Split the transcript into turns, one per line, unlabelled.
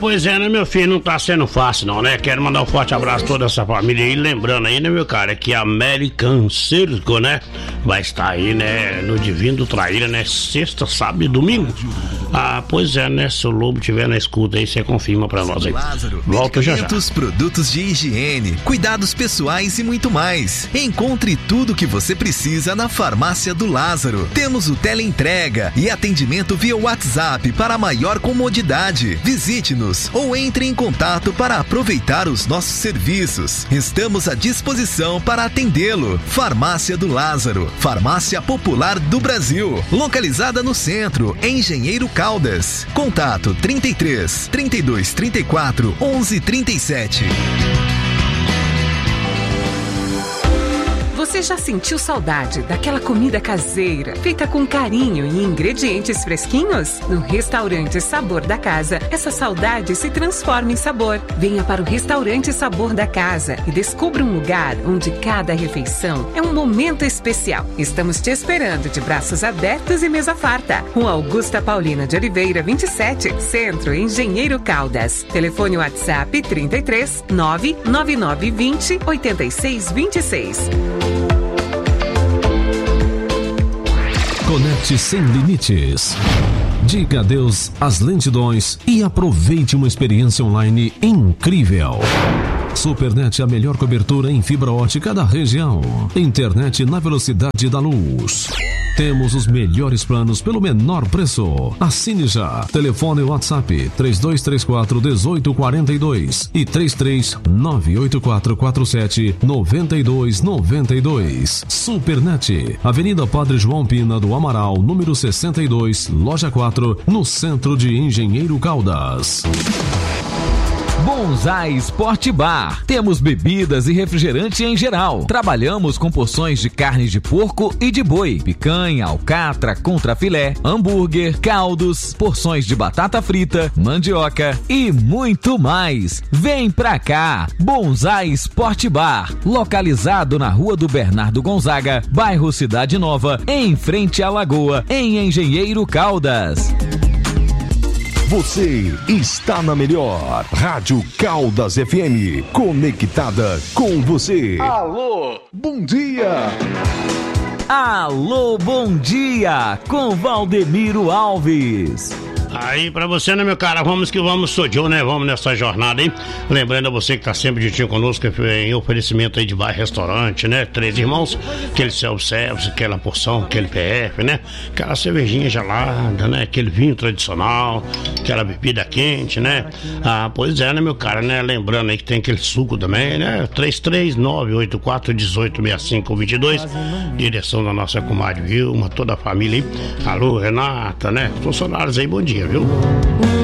Pois é, né, meu filho? Não tá sendo fácil, não, né? Quero mandar um forte abraço a toda essa família aí. Lembrando aí, né, meu cara, que a American Circo, né? Vai estar aí, né? No Divino do Traíra, né? Sexta, sábado e domingo. Pois é, né? Se o Lobo tiver na escuta aí, você confirma pra nós aí.
Lázaro,
volta já.
Produtos de higiene, cuidados pessoais e muito mais. Encontre tudo o que você precisa na Farmácia do Lázaro. Temos o teleentrega e atendimento via WhatsApp para maior comodidade. Visite-nos ou entre em contato para aproveitar os nossos serviços. Estamos à disposição para atendê-lo. Farmácia do Lázaro, farmácia popular do Brasil, localizada no centro, em Engenheiro Caldas. Contato 33 32 34 11 37.
Você já sentiu saudade daquela comida caseira, feita com carinho e ingredientes fresquinhos? No Restaurante Sabor da Casa, essa saudade se transforma em sabor. Venha para o Restaurante Sabor da Casa e descubra um lugar onde cada refeição é um momento especial. Estamos te esperando de braços abertos e mesa farta. Rua Augusta Paulina de Oliveira, 27, Centro, Engenheiro Caldas. Telefone WhatsApp 33 99920 8626.
Conecte sem limites. Diga adeus às lentidões e aproveite uma experiência online incrível. Supernet, a melhor cobertura em fibra ótica da região. Internet na velocidade da luz. Temos os melhores planos pelo menor preço. Assine já. Telefone WhatsApp 3234-1842 e 3398447-9292. Supernet, Avenida Padre João Pina do Amaral, número 62, Loja 4, no centro de Engenheiro Caldas.
Bonsai Sport Bar. Temos bebidas e refrigerante em geral. Trabalhamos com porções de carne de porco e de boi, picanha, alcatra, contrafilé, hambúrguer, caldos, porções de batata frita, mandioca e muito mais. Vem pra cá. Bonsai Sport Bar, localizado na Rua do Bernardo Gonzaga, bairro Cidade Nova, em frente à Lagoa, em Engenheiro Caldas.
Você está na melhor Rádio Caldas FM, conectada com você.
Alô,
bom dia.
Alô, bom dia, com Valdemiro Alves.
Aí pra você, né, meu cara, vamos que vamos, sou Joe, né, vamos nessa jornada, hein, lembrando a você que tá sempre juntinho conosco em oferecimento aí de bar restaurante, né, Três Irmãos, aquele self-service, aquela porção, aquele PF, né, aquela cervejinha gelada, né, aquele vinho tradicional, aquela bebida quente, né, pois é, né, meu cara, né, lembrando aí que tem aquele suco também, né, 33984186522, direção da nossa comadre Vilma, toda a família aí, alô, Renata, né, funcionários aí, bom dia, viu?